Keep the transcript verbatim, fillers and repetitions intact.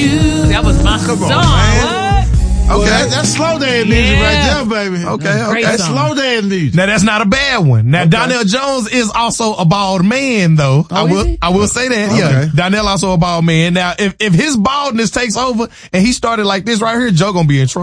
you. That was my Come song. On, man. Okay, well, that's slow dance music yeah. right there, baby. Okay, okay. That's slow dance music. Now that's not a bad one. Now okay. Donnell Jones is also a bald man, though. Oh, I will, I will say that. Okay. Yeah, Donnell also a bald man. Now, if if his baldness takes over and he started like this right here, Joe gonna be in trouble.